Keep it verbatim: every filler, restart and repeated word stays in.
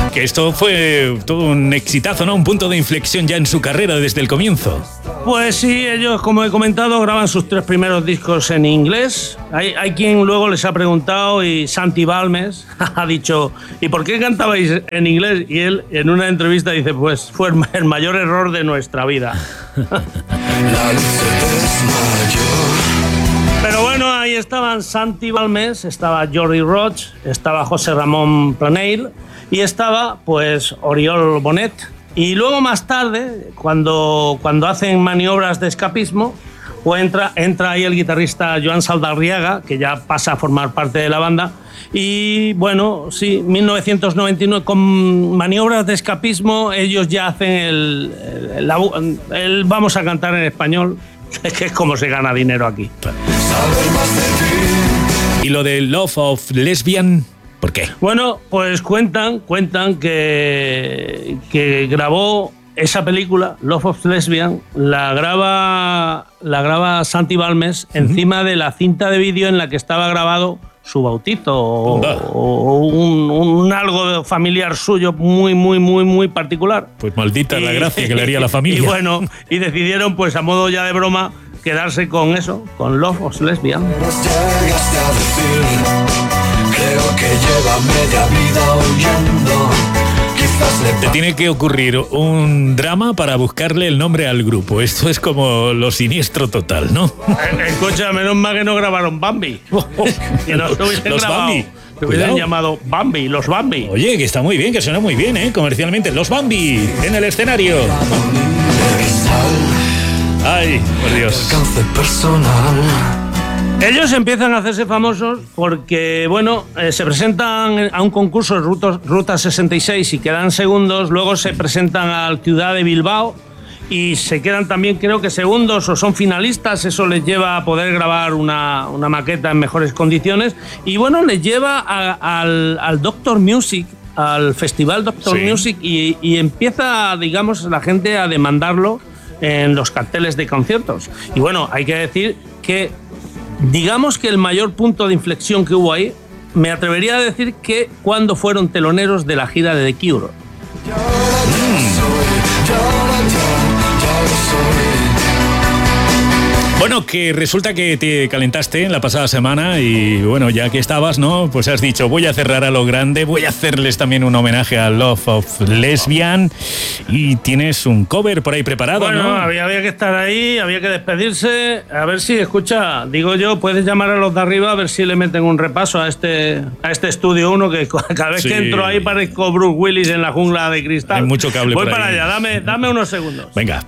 Que esto fue todo un exitazo, ¿no? Un punto de inflexión ya en su carrera desde el comienzo. Pues sí, ellos, como he comentado, graban sus tres primeros discos en inglés. Hay, hay quien luego les ha preguntado, y Santi Balmes ha dicho, ¿y por qué cantabais en inglés? Y él, en una entrevista, dice, pues fue el mayor error de nuestra vida. Pero bueno, ahí estaban Santi Balmes, estaba Jordi Roig, estaba José Ramón Planell y estaba, pues, Oriol Bonet. Y luego más tarde, cuando, cuando hacen maniobras de escapismo, pues entra, entra ahí el guitarrista Joan Saldarriaga, que ya pasa a formar parte de la banda. Y bueno, sí, mil novecientos noventa y nueve, con maniobras de escapismo, ellos ya hacen el, el, el, el vamos a cantar en español, que es como se gana dinero aquí. ¿Y lo de Love of Lesbian? ¿Por qué? Bueno, pues cuentan, cuentan que, que grabó esa película, Love of Lesbian, la graba, la graba Santi Balmes uh-huh. encima de la cinta de vídeo en la que estaba grabado su bautizo o, o un, un algo familiar suyo muy, muy, muy, muy particular. Pues maldita y, la gracia que le haría a la familia. Y bueno, y decidieron, pues a modo ya de broma, quedarse con eso, con Love of Lesbian. Creo que lleva media vida huyendo. Te tiene que ocurrir un drama para buscarle el nombre al grupo. Esto es como lo siniestro total, ¿no? Escucha, menos mal que no grabaron Bambi. Que no se hubiesen los grabado. Bambi. Se hubiesen llamado Bambi, los Bambi. Oye, que está muy bien, que suena muy bien, ¿eh? Comercialmente, los Bambi en el escenario. Ay, por Dios. Ellos empiezan a hacerse famosos porque, bueno, eh, se presentan a un concurso de Ruta, Ruta sesenta y seis y quedan segundos, luego se presentan al Ciudad de Bilbao y se quedan también, creo que segundos o son finalistas, eso les lleva a poder grabar una, una maqueta en mejores condiciones y, bueno, les lleva a, al, al Doctor Music, al Festival Doctor sí. Music y, y empieza, digamos, la gente a demandarlo en los carteles de conciertos. Y, bueno, hay que decir que digamos que el mayor punto de inflexión que hubo ahí, me atrevería a decir que cuando fueron teloneros de la gira de The Cure. Bueno, que resulta que te calentaste en la pasada semana y bueno, ya que estabas, ¿no? Pues has dicho, voy a cerrar a lo grande, voy a hacerles también un homenaje a Love of Lesbian y tienes un cover por ahí preparado, bueno, ¿no? Había, había que estar ahí, había que despedirse, a ver si, escucha, digo yo, puedes llamar a los de arriba a ver si le meten un repaso a este, a este estudio uno, que cada vez sí. que entro ahí parezco Bruce Willis en la jungla de cristal. Hay mucho cable Voy por para ahí. allá, dame, dame unos segundos. Venga.